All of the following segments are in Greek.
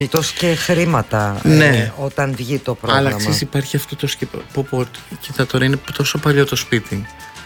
Τόσο και χρήματα, ναι. όταν βγει το πρόγραμμα. Αλλά ξέρεις, υπάρχει αυτό το σκεπτικό. Κοίτα, τώρα είναι τόσο παλιό το σπίτι,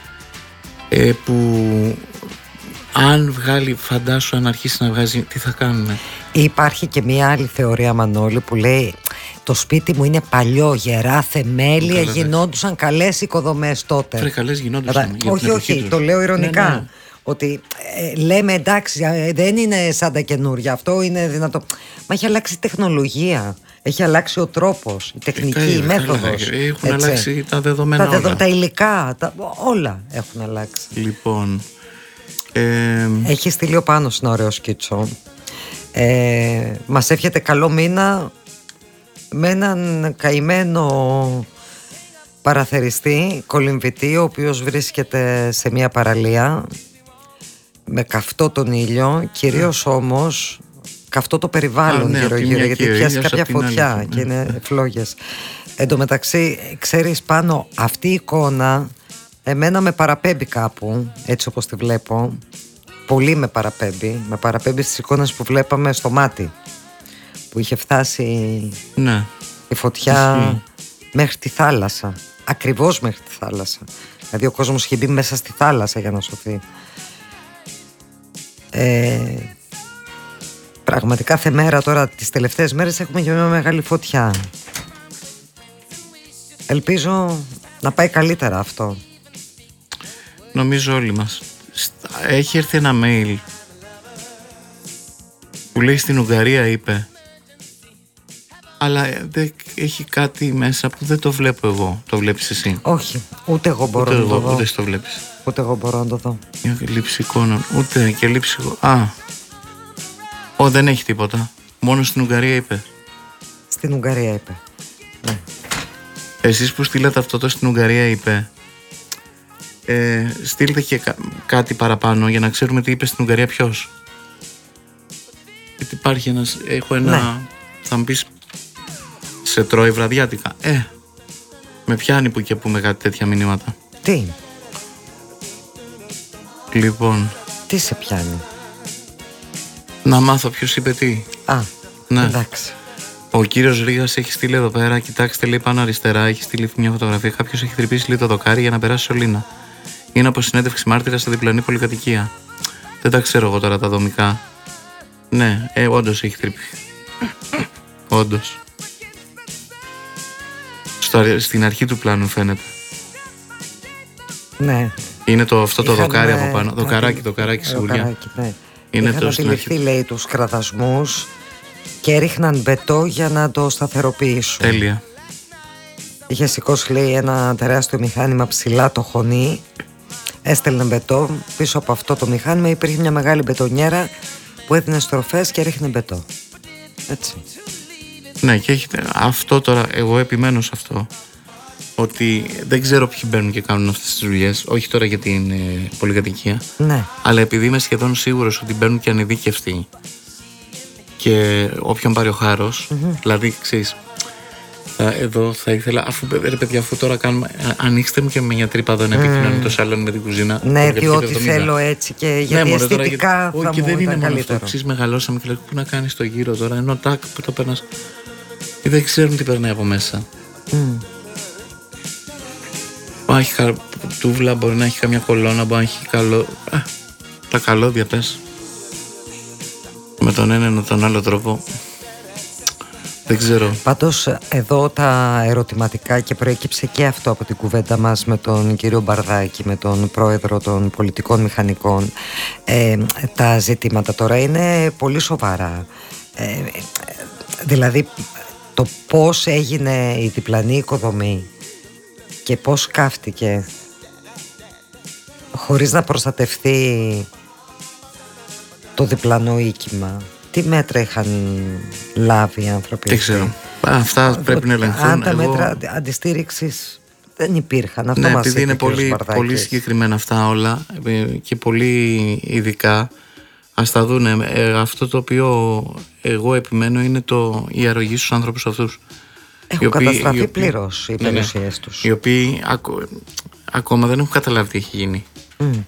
που αν βγάλει, φαντάσου αν αρχίσει να βγάζει, τι θα κάνουμε. Υπάρχει και μια άλλη θεωρία, Μανώλη, που λέει το σπίτι μου είναι παλιό, γερά θεμέλια, γινόντουσαν καλές οικοδομές τότε. Φρε, καλές γινόντουσαν. Όχι, το λέω ηρωνικά. Ναι. Ότι λέμε εντάξει, δεν είναι σαν τα καινούρια, αυτό είναι δυνατό. Μα έχει αλλάξει η τεχνολογία, έχει αλλάξει ο τρόπος, η τεχνική, η μέθοδος. Έχουν αλλάξει τα δεδομένα όλα. Τα υλικά, όλα έχουν αλλάξει. Λοιπόν, έχει στείλει ο Πάνος ένα ωραίο σκίτσο. Μας εύχεται καλό μήνα με έναν καημένο παραθεριστή, κολυμβητή, ο οποίος βρίσκεται σε μια παραλία με καυτό τον ήλιο, κυρίως όμως καυτό το περιβάλλον γύρω-γύρω, γιατί πιάσει κάποια φωτιά και είναι φλόγες. Εν τω μεταξύ, ξέρεις Πάνο, αυτή η εικόνα εμένα με παραπέμπει κάπου, έτσι όπως τη βλέπω. Πολύ με παραπέμπει στις εικόνες που βλέπαμε στο Μάτι, που είχε φτάσει η φωτιά μέχρι τη θάλασσα, ακριβώς μέχρι τη θάλασσα. Δηλαδή ο κόσμος είχε μπει μέσα στη θάλασσα για να σωθεί. Πραγματικά θεμέρα τώρα τις τελευταίες μέρες έχουμε και μια μεγάλη φωτιά. Ελπίζω να πάει καλύτερα αυτό. Νομίζω όλοι μας. Έχει έρθει ένα mail που λέει στην Ουγγαρία είπε, αλλά έχει κάτι μέσα που δεν το βλέπω εγώ. Το βλέπεις εσύ? Όχι, ούτε εγώ μπορώ να το δω. Ούτε το βλέπεις. Ούτε εγώ μπορώ να το δω. Μια λήψη εικόνων. Ούτε και λήψη. Δεν έχει τίποτα. Μόνο στην Ουγγαρία είπε. Στην Ουγγαρία είπε. Ναι. Εσείς που στείλατε αυτό το στην Ουγγαρία είπε, στείλτε και κάτι παραπάνω για να ξέρουμε τι είπε στην Ουγγαρία ποιος. Γιατί υπάρχει ένας. Έχω ένα. Ναι. Θα μου πεις, σε τρώει βραδιάτικα. Με πιάνει που και που με κάτι τέτοια μηνύματα. Τι? Λοιπόν. Τι σε πιάνει? Να μάθω ποιος είπε τι. Ναι. Εντάξει. Ο κύριος Ρήγας έχει στείλει εδώ πέρα, κοιτάξτε, λέει πάνω αριστερά, έχει στείλει μια φωτογραφία. Κάποιος έχει τρυπήσει λίγο το δοκάρι για να περάσει σωλήνα. Είναι από συνέντευξη μάρτυρα στα διπλανή πολυκατοικία. Δεν τα ξέρω εγώ τώρα τα δομικά. Ναι, όντως έχει τρυπήσει. Όντως. Στην αρχή του πλάνου φαίνεται. Ναι. Είναι αυτό το δοκάρι από πάνω. Δοκαράκι σιγουριά. Ναι. Είναι είχαν αντιληφθεί, λέει, τους κραδασμούς και έριχναν μπετό για να το σταθεροποιήσουν. Τέλεια. Είχε σηκώσει, λέει, ένα τεράστιο μηχάνημα ψηλά το χωνί. Έστελνε μπετό. Πίσω από αυτό το μηχάνημα υπήρχε μια μεγάλη μπετονιέρα που έδινε στροφές και έριχνε μπετό. Έτσι. Ναι, και έχετε αυτό τώρα. Εγώ επιμένω σε αυτό. Ότι δεν ξέρω ποιοι μπαίνουν και κάνουν αυτές τις δουλειές. Όχι τώρα για την πολυκατοικία. Ναι. Αλλά επειδή είμαι σχεδόν σίγουρος ότι μπαίνουν και ανειδίκευτοι και όποιον πάρει ο χάρος, δηλαδή ξέρεις, εδώ θα ήθελα, αφού τώρα κάνουμε, ανοίξτε μου και με μια τρύπα εδώ να επικοινωνεί το σαλόνι με την κουζίνα. Ναι, διότι θέλω έτσι και γιατί αισθητικά θα όχι, μου δεν είναι καλύτερο. μόνο αυτό. Ξέρεις, μεγαλώσαμε και λέω, πού να κάνεις το γύρο τώρα, ενώ τάκ που το περνάς. Δεν ξέρουν τι περνάει από μέσα. Έχει τούβλα, μπορεί να έχει καμιά κολόνα, μπορεί να έχει καλό. Τα καλώδια πες. Με τον ένα ή τον άλλο τρόπο. Δεν ξέρω. Πάντως εδώ τα ερωτηματικά, και προέκυψε και αυτό από την κουβέντα μας με τον κύριο Μπαρδάκη, με τον πρόεδρο των πολιτικών μηχανικών, τα ζητήματα τώρα είναι πολύ σοβαρά. Δηλαδή το πώς έγινε η διπλανή οικοδομή και πώς σκάφτηκε χωρίς να προστατευτεί το διπλανό οίκημα. Τι μέτρα είχαν λάβει οι άνθρωποι? Δεν ξέρω. Αυτά πρέπει να ελεγχθούν. Αν τα μέτρα αντιστήριξης δεν υπήρχαν. Αυτό μας επειδή είπε είναι πολύ συγκεκριμένα αυτά όλα και πολύ ειδικά, ας τα δούνε. Αυτό το οποίο εγώ επιμένω είναι η αρρωγή στους άνθρωπους αυτούς. Έχουν καταστραφεί πλήρως οι περιουσίες τους. Οι οποίοι ακόμα δεν έχουν καταλάβει τι έχει γίνει.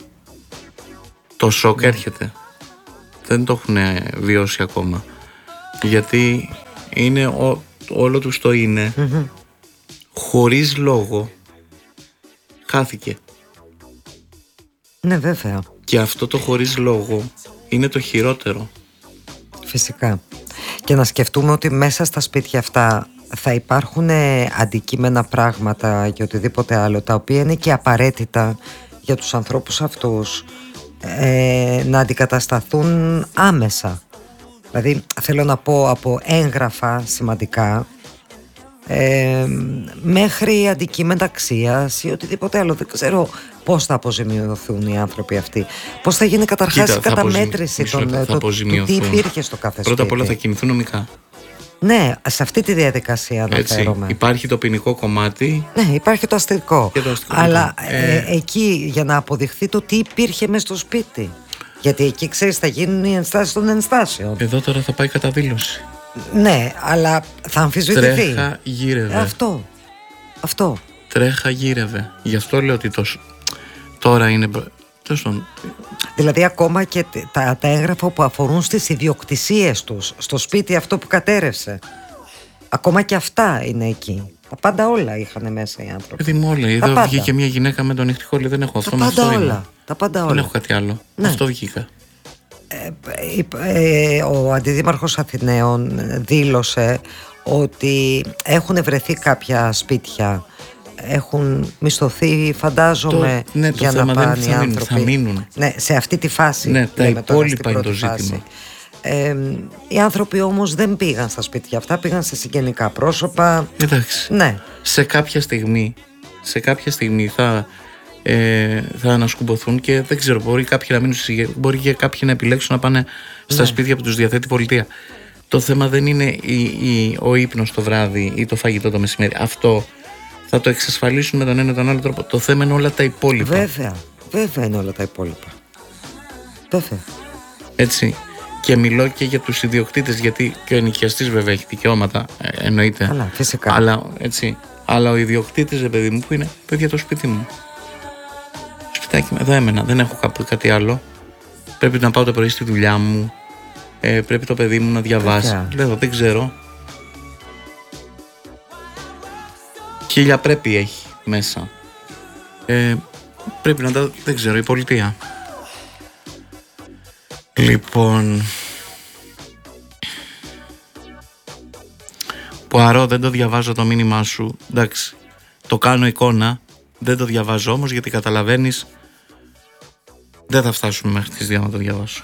Το σοκ έρχεται. Δεν το έχουν βιώσει ακόμα. Γιατί είναι όλο τους το είναι, χωρίς λόγο, χάθηκε. Ναι, βέβαια. Και αυτό το χωρίς λόγο είναι το χειρότερο. Φυσικά. Και να σκεφτούμε ότι μέσα στα σπίτια αυτά θα υπάρχουν αντικείμενα, πράγματα και οτιδήποτε άλλο, τα οποία είναι και απαραίτητα για τους ανθρώπους αυτούς να αντικατασταθούν άμεσα. Δηλαδή θέλω να πω από έγγραφα σημαντικά μέχρι αντικείμενα αξίας ή οτιδήποτε άλλο. Δεν ξέρω πώς θα αποζημιωθούν οι άνθρωποι αυτοί. Πώς θα γίνει καταρχάς η καταμέτρηση του τι υπήρχε στο κάθε σπίτι. Πρώτα απ' όλα θα κινηθούν νομικά. Ναι, σε αυτή τη διαδικασία αναφέρομαι. Υπάρχει το ποινικό κομμάτι. Ναι, υπάρχει το αστικό. Και το αστικό. Αλλά εκεί για να αποδειχθεί το τι υπήρχε μες στο σπίτι. Γιατί εκεί ξέρεις θα γίνουν οι ενστάσεις των ενστάσεων. Εδώ τώρα θα πάει καταδήλωση. Ναι, αλλά θα αμφισβητηθεί. Τρέχα γύρευε. Αυτό. Τρέχα γύρευε. Γι' αυτό λέω ότι τώρα είναι. Δηλαδή ακόμα και τα έγγραφα που αφορούν στις ιδιοκτησίες τους, στο σπίτι αυτό που κατέρευσε, ακόμα και αυτά είναι εκεί. Τα πάντα όλα είχαν μέσα οι άνθρωποι. Παιδί μου, όλα. Εδώ βγήκε μια γυναίκα με τον νυχτιχόλη. Δεν έχω αυτό. Τα πάντα όλα. Δεν έχω κάτι άλλο. Ναι. Αυτό βγήκα. Ο αντιδήμαρχος Αθηναίων δήλωσε ότι έχουν βρεθεί κάποια σπίτια, έχουν μισθωθεί, φαντάζομαι, για να πάνε οι άνθρωποι. Θα μείνουν. Ναι, σε αυτή τη φάση. Ναι, τα υπόλοιπα είναι το ζήτημα. Οι άνθρωποι όμως δεν πήγαν στα σπίτια αυτά, πήγαν σε συγγενικά πρόσωπα. Εντάξει. Ναι. Σε κάποια στιγμή θα ανασκουμποθούν και δεν ξέρω, μπορεί κάποιοι να μείνουν μπορεί και κάποιοι να επιλέξουν να πάνε στα σπίτια που τους διαθέτει η πολιτεία. Το θέμα δεν είναι ο ύπνος το βράδυ ή το φαγητό το μεσημέρι. Αυτό θα το εξασφαλίσουν με τον ένα ή τον άλλο τρόπο. Το θέμα είναι όλα τα υπόλοιπα. Βέβαια είναι όλα τα υπόλοιπα. Βέβαια. Έτσι. Και μιλώ και για τους ιδιοκτήτες, γιατί και ο ενοικιαστής βέβαια έχει δικαιώματα, εννοείται. Αλλά, φυσικά. Αλλά ο ιδιοκτήτης, παιδί μου, που είναι παιδιά το σπίτι μου. Σπιτάκι μου, εδώ έμενα, δεν έχω κάτι άλλο. Πρέπει να πάω το πρωί στη δουλειά μου. Πρέπει το παιδί μου να διαβάσει. Λέω, δεν ξέρω. Χίλια πρέπει έχει μέσα. Πρέπει να τα, δεν ξέρω, η πολιτεία. Λοιπόν, Ποαρό, δεν το διαβάζω το μήνυμά σου. Εντάξει, το κάνω εικόνα. Δεν το διαβάζω όμως, γιατί καταλαβαίνεις, δεν θα φτάσουμε μέχρι τις 2 να το διαβάσω.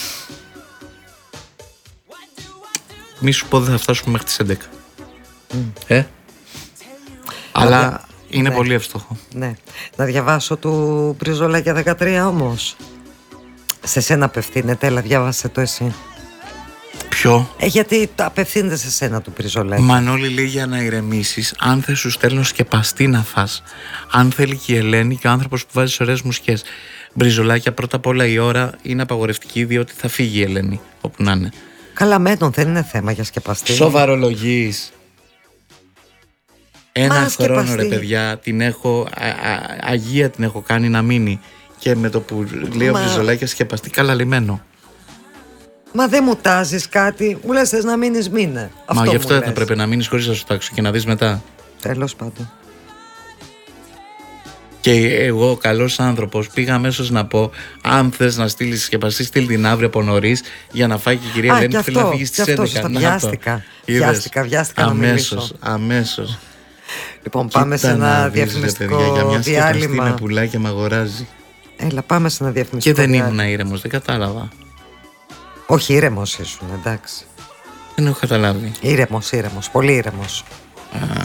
Μη σου πω δεν θα φτάσουμε μέχρι τις 11. Αλλά είναι πολύ εύστοχο. Ναι. Να διαβάσω του Μπριζολάκια 13 όμως. Σε σένα απευθύνεται, έλα διάβασε το εσύ. Ποιο? Γιατί απευθύνεται σε σένα του Μπριζολάκη. Μανώλη λέει για να ηρεμήσεις. Αν θες σου στέλνω σκεπαστή να φας. Αν θέλει και η Ελένη και ο άνθρωπος που βάζει ωραίες μουσικές. Μπριζολάκια, πρώτα απ' όλα η ώρα είναι απαγορευτική, διότι θα φύγει η Ελένη όπου να είναι. Καλά, μένων δεν είναι θέμα για σκεπαστή. Σοβαρολογείς. Ένα χρόνο ρε παιδιά, την έχω αγία την έχω κάνει να μείνει. Και με το που λέει ο Μπριζολάκια σκεπαστή, καλά λιμένο. Μα δεν μου τάζεις κάτι, μου λες θες να μείνεις, μείνε. Μα γι' αυτό θα πρέπει να μείνεις χωρίς να σου τάξω και να δεις μετά. Τέλος πάντων. Και εγώ, καλός άνθρωπος, πήγα αμέσως να πω: αν θες να στείλεις συσκευαστή, στείλ την αύριο από νωρίς για να φάει και η κυρία Ελένη που θέλει να φύγει στις 11. Βιάστηκα να μιλήσω. Αμέσως. Λοιπόν, πάμε σε ένα διαφημιστικό διάλειμμα. Με πουλάει και με αγοράζει. Έλα, πάμε σε ένα διαφημιστικό διάλειμμα. Και δεν ήμουν ήρεμος, δεν κατάλαβα. Όχι, ήρεμος ήσουν, εντάξει. Δεν έχω καταλάβει. Ήρεμος, πολύ ήρεμος.